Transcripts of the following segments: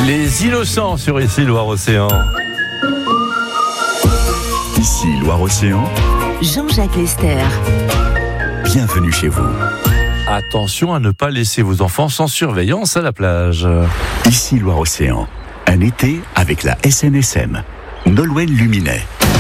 Les innocents sur Ici Loire-Océan. Ici Loire-Océan. Jean-Jacques Lester. Bienvenue chez vous. Attention à ne pas laisser vos enfants sans surveillance à la plage. Ici Loire-Océan. Un été avec la SNSM. Nolwenn Luminet.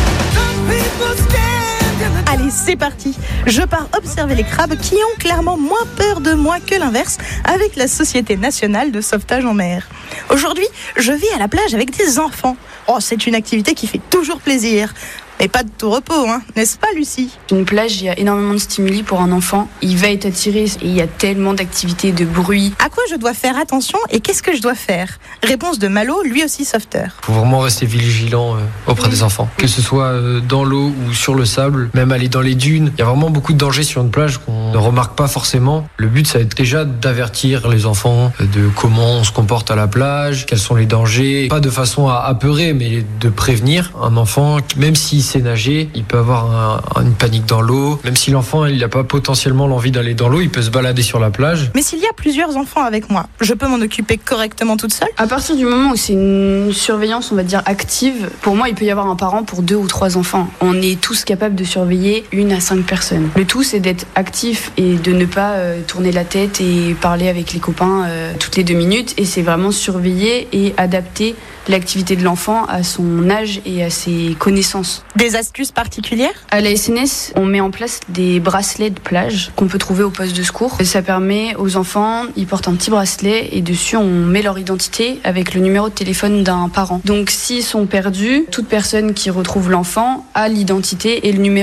Allez, c'est parti. Je pars observer les crabes qui ont clairement moins peur de moi que l'inverse avec la Société nationale de sauvetage en mer. Aujourd'hui, je vais à la plage avec des enfants. Oh, c'est une activité qui fait toujours plaisir. Mais pas de tout repos, n'est-ce pas, Lucie ? Une plage, il y a énormément de stimuli pour un enfant. Il va être attiré et il y a tellement d'activités, de bruit. À quoi je dois faire attention et qu'est-ce que je dois faire ? Réponse de Malo, lui aussi sauveteur. Il faut vraiment rester vigilant auprès des enfants. Que ce soit dans l'eau ou sur le sable, même aller dans les dunes. Il y a vraiment beaucoup de dangers sur une plage qu'on ne remarque pas forcément. Le but, ça va être déjà d'avertir les enfants de comment on se comporte à la plage, quels sont les dangers. Pas de façon à apeurer, mais de prévenir un enfant, même s'il sait nager, il peut avoir une panique dans l'eau. Même si l'enfant il n'a pas potentiellement l'envie d'aller dans l'eau, il peut se balader sur la plage. Mais s'il y a plusieurs enfants avec moi, je peux m'en occuper correctement toute seule ? À partir du moment où c'est une surveillance, on va dire, active, pour moi, il peut y avoir un parent pour 2 ou 3 enfants. On est tous capables de surveiller 1 à 5 personnes. Le tout, c'est d'être actif et de ne pas tourner la tête et parler avec les copains toutes les 2 minutes. Et c'est vraiment surveiller et adapter l'activité de l'enfant à son âge et à ses connaissances. Des astuces particulières ? À la SNS, on met en place des bracelets de plage qu'on peut trouver au poste de secours. Et ça permet aux enfants, ils portent un petit bracelet et dessus on met leur identité avec le numéro de téléphone d'un parent. Donc s'ils sont perdus, toute personne qui retrouve l'enfant a l'identité et le numéro